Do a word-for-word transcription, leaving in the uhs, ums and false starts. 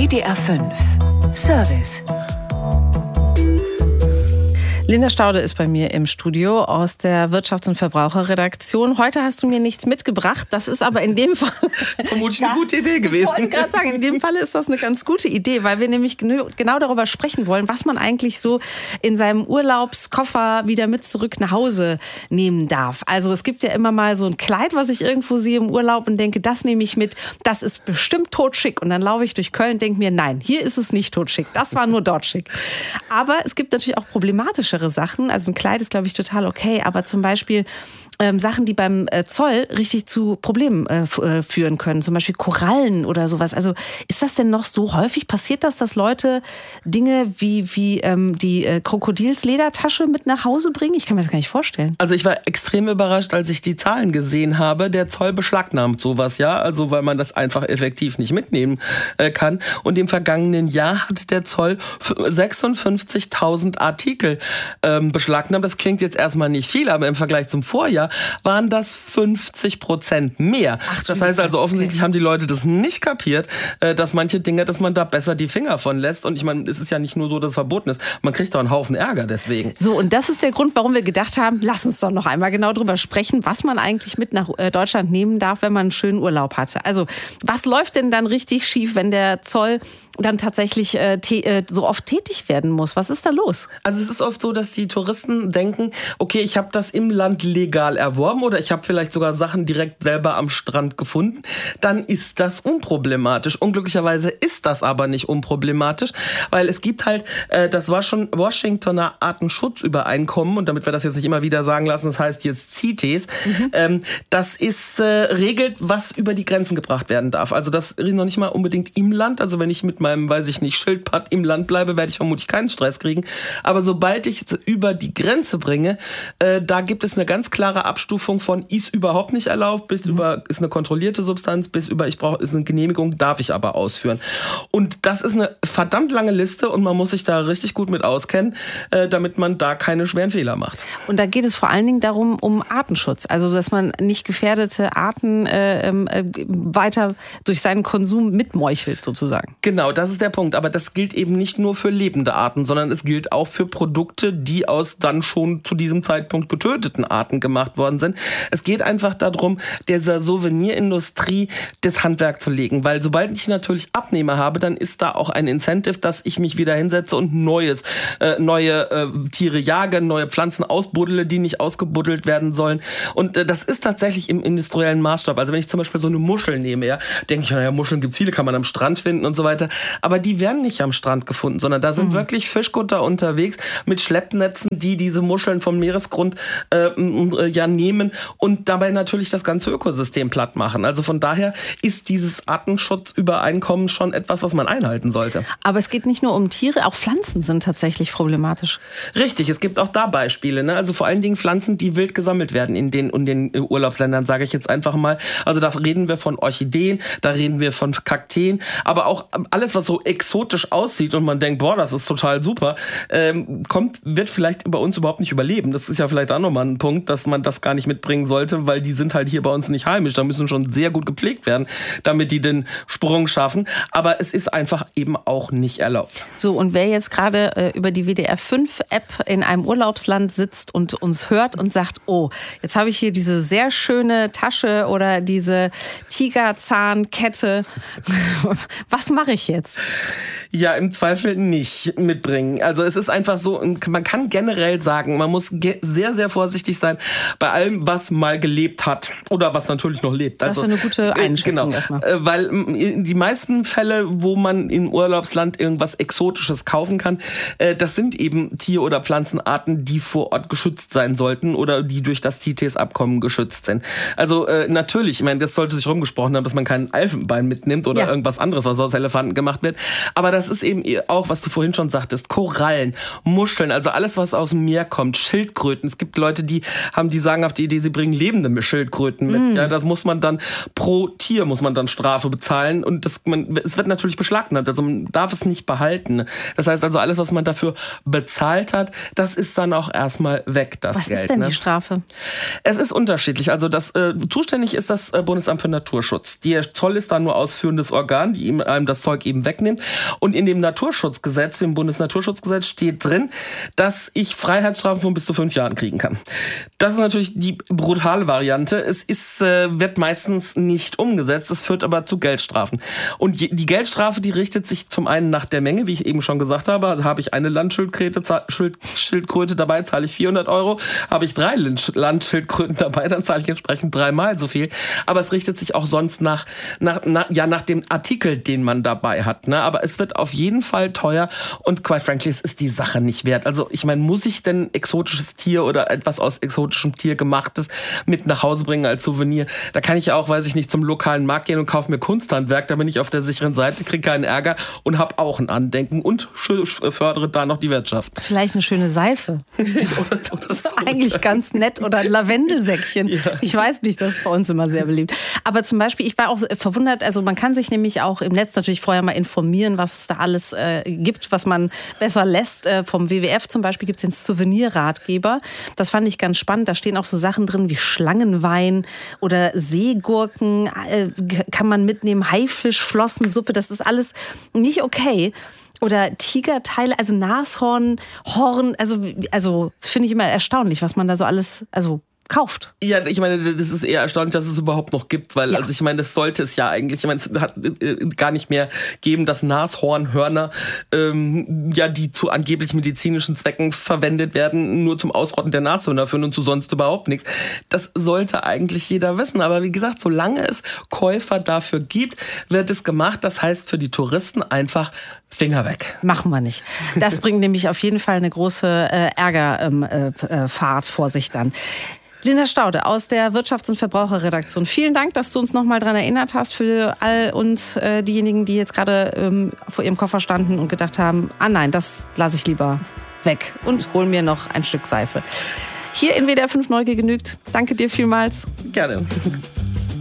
W D R fünf Service. Linda Staude ist bei mir im Studio aus der Wirtschafts- und Verbraucherredaktion. Heute hast du mir nichts mitgebracht. Das ist aber in dem Fall vermutlich eine gute Idee gewesen. Ich wollte gerade sagen, in dem Fall ist das eine ganz gute Idee, weil wir nämlich genau darüber sprechen wollen, was man eigentlich so in seinem Urlaubskoffer wieder mit zurück nach Hause nehmen darf. Also es gibt ja immer mal so ein Kleid, was ich irgendwo sehe im Urlaub und denke, das nehme ich mit. Das ist bestimmt totschick. Und dann laufe ich durch Köln und denke mir, nein, hier ist es nicht totschick. Das war nur dort schick. Aber es gibt natürlich auch problematische Sachen. Also ein Kleid ist, glaube ich, total okay. Aber zum Beispiel ähm, Sachen, die beim äh, Zoll richtig zu Problemen äh, f- äh, führen können. Zum Beispiel Korallen oder sowas. Also ist das denn noch so häufig? Passiert das, dass Leute Dinge wie, wie ähm, die äh, Krokodilsledertasche mit nach Hause bringen? Ich kann mir das gar nicht vorstellen. Also ich war extrem überrascht, als ich die Zahlen gesehen habe. Der Zoll beschlagnahmt sowas, ja. Also weil man das einfach effektiv nicht mitnehmen äh, kann. Und im vergangenen Jahr hat der Zoll sechsundfünfzigtausend Artikel Ähm, beschlagnahmt. Das klingt jetzt erstmal nicht viel, aber im Vergleich zum Vorjahr waren das fünfzig Prozent mehr. Ach, das heißt also, offensichtlich okay. haben die Leute das nicht kapiert, äh, dass manche Dinge, dass man da besser die Finger von lässt. Und ich meine, es ist ja nicht nur so, dass es verboten ist. Man kriegt doch einen Haufen Ärger deswegen. So, und das ist der Grund, warum wir gedacht haben, lass uns doch noch einmal genau drüber sprechen, was man eigentlich mit nach Deutschland nehmen darf, wenn man einen schönen Urlaub hatte. Also, was läuft denn dann richtig schief, wenn der Zoll dann tatsächlich äh, te- äh, so oft tätig werden muss? Was ist da los? Also es ist oft so, dass die Touristen denken, okay, ich habe das im Land legal erworben oder ich habe vielleicht sogar Sachen direkt selber am Strand gefunden. Dann ist das unproblematisch. Unglücklicherweise ist das aber nicht unproblematisch, weil es gibt halt äh, das war schon Washingtoner Artenschutzübereinkommen, und damit wir das jetzt nicht immer wieder sagen lassen, das heißt jetzt CITES, mhm. ähm, das ist äh, regelt, was über die Grenzen gebracht werden darf. Also das ist noch nicht mal unbedingt im Land. Also wenn ich mit meinem, weiß ich nicht, Schildpad im Land bleibe, werde ich vermutlich keinen Stress kriegen. Aber sobald ich über die Grenze bringe, äh, da gibt es eine ganz klare Abstufung von ist überhaupt nicht erlaubt, bis mhm. über ist eine kontrollierte Substanz, bis über ich brauche ist eine Genehmigung, darf ich aber ausführen. Und das ist eine verdammt lange Liste und man muss sich da richtig gut mit auskennen, äh, damit man da keine schweren Fehler macht. Und da geht es vor allen Dingen darum, um Artenschutz. Also, dass man nicht gefährdete Arten äh, äh, weiter durch seinen Konsum mitmeuchelt, sozusagen. Genau, das ist der Punkt. Aber das gilt eben nicht nur für lebende Arten, sondern es gilt auch für Produkte, die aus dann schon zu diesem Zeitpunkt getöteten Arten gemacht worden sind. Es geht einfach darum, dieser Souvenirindustrie das Handwerk zu legen. Weil sobald ich natürlich Abnehmer habe, dann ist da auch ein Incentive, dass ich mich wieder hinsetze und Neues, äh, neue äh, Tiere jage, neue Pflanzen ausbuddele, die nicht ausgebuddelt werden sollen. Und äh, das ist tatsächlich im industriellen Maßstab. Also wenn ich zum Beispiel so eine Muschel nehme, ja, denke ich, naja, Muscheln gibt's viele, kann man am Strand finden und so weiter. Aber die werden nicht am Strand gefunden, sondern da sind mhm. wirklich Fischkutter unterwegs mit Schleppnetzen, die diese Muscheln vom Meeresgrund äh, äh, ja nehmen und dabei natürlich das ganze Ökosystem platt machen. Also von daher ist dieses Artenschutzübereinkommen schon etwas, was man einhalten sollte. Aber es geht nicht nur um Tiere, auch Pflanzen sind tatsächlich problematisch. Richtig, es gibt auch da Beispiele, ne? Also vor allen Dingen Pflanzen, die wild gesammelt werden in den, in den Urlaubsländern, sage ich jetzt einfach mal. Also da reden wir von Orchideen, da reden wir von Kakteen, aber auch alles, was so exotisch aussieht und man denkt, boah, das ist total super, ähm, kommt, wird vielleicht bei uns überhaupt nicht überleben. Das ist ja vielleicht auch nochmal ein Punkt, dass man das gar nicht mitbringen sollte, weil die sind halt hier bei uns nicht heimisch. Da müssen schon sehr gut gepflegt werden, damit die den Sprung schaffen. Aber es ist einfach eben auch nicht erlaubt. So, und wer jetzt gerade äh, über die W D R fünf App in einem Urlaubsland sitzt und uns hört und sagt, oh, jetzt habe ich hier diese sehr schöne Tasche oder diese Tigerzahnkette. Was mache ich jetzt? Ja, im Zweifel nicht mitbringen. Also es ist einfach so, man kann generell sagen, man muss ge- sehr, sehr vorsichtig sein bei allem, was mal gelebt hat oder was natürlich noch lebt. Das also, ist eine gute Einschätzung genau, erstmal. Weil die meisten Fälle, wo man im Urlaubsland irgendwas Exotisches kaufen kann, das sind eben Tier- oder Pflanzenarten, die vor Ort geschützt sein sollten oder die durch das CITES-Abkommen geschützt sind. Also natürlich, ich meine, das sollte sich rumgesprochen haben, dass man keinen Elfenbein mitnimmt oder ja. irgendwas anderes, was aus Elefanten gemacht wird. Aber das das ist eben auch, was du vorhin schon sagtest, Korallen, Muscheln, also alles, was aus dem Meer kommt, Schildkröten. Es gibt Leute, die haben die sagenhafte Idee, sie bringen lebende Schildkröten mit. Mm. Ja, das muss man dann pro Tier muss man dann Strafe bezahlen und das, man, es wird natürlich beschlagnahmt, also man darf es nicht behalten. Das heißt also, alles, was man dafür bezahlt hat, das ist dann auch erstmal weg, das was Geld. Was ist denn ne? die Strafe? Es ist unterschiedlich. Also das äh, zuständig ist das äh, Bundesamt für Naturschutz. Der Zoll ist da nur ausführendes Organ, die ihm, einem das Zeug eben wegnimmt. Und in dem Naturschutzgesetz, im Bundesnaturschutzgesetz steht drin, dass ich Freiheitsstrafen von bis zu fünf Jahren kriegen kann. Das ist natürlich die brutale Variante. Es ist, äh, wird meistens nicht umgesetzt. Es führt aber zu Geldstrafen. Und je, die Geldstrafe, die richtet sich zum einen nach der Menge, wie ich eben schon gesagt habe. Also habe ich eine Landschildkröte, Schild, Schildkröte dabei, zahle ich vierhundert Euro. Habe ich drei Landschildkröten dabei, dann zahle ich entsprechend dreimal so viel. Aber es richtet sich auch sonst nach, nach, nach, ja, nach dem Artikel, den man dabei hat. Ne? Aber es wird auf jeden Fall teuer und quite frankly, es ist die Sache nicht wert. Also ich meine, muss ich denn exotisches Tier oder etwas aus exotischem Tier gemachtes mit nach Hause bringen als Souvenir? Da kann ich ja auch, weiß ich nicht, zum lokalen Markt gehen und kaufe mir Kunsthandwerk, da bin ich auf der sicheren Seite, kriege keinen Ärger und habe auch ein Andenken und fördere da noch die Wirtschaft. Vielleicht eine schöne Seife. Das ist eigentlich ganz nett. Oder ein Lavendelsäckchen. Ja. Ich weiß nicht, das ist bei uns immer sehr beliebt. Aber zum Beispiel, ich war auch verwundert, also man kann sich nämlich auch im Netz natürlich vorher mal informieren, was es da alles äh, gibt, was man besser lässt. Äh, vom W W F zum Beispiel gibt es den Souvenirratgeber. Das fand ich ganz spannend. Da stehen auch so Sachen drin wie Schlangenwein oder Seegurken äh, kann man mitnehmen, Haifischflossensuppe. Das ist alles nicht okay. Oder Tigerteile, also Nashorn, Horn, also, also finde ich immer erstaunlich, was man da so alles, also kauft. Ja, ich meine, das ist eher erstaunlich, dass es überhaupt noch gibt, weil, ja. also ich meine, das sollte es ja eigentlich, ich meine, es hat äh, gar nicht mehr geben, dass Nashornhörner, ähm, ja, die zu angeblich medizinischen Zwecken verwendet werden, nur zum Ausrotten der Nashörner führen und zu sonst überhaupt nichts. Das sollte eigentlich jeder wissen, aber wie gesagt, solange es Käufer dafür gibt, wird es gemacht. Das heißt für die Touristen einfach Finger weg. Machen wir nicht. Das bringt nämlich auf jeden Fall eine große äh, Ärgerfahrt äh, vor sich dann. Linda Staude aus der Wirtschafts- und Verbraucherredaktion. Vielen Dank, dass du uns noch mal daran erinnert hast, für all uns äh, diejenigen, die jetzt gerade ähm, vor ihrem Koffer standen und gedacht haben, ah nein, das lasse ich lieber weg und hol mir noch ein Stück Seife. Hier in W D R fünf Neugier genügt. Danke dir vielmals. Gerne.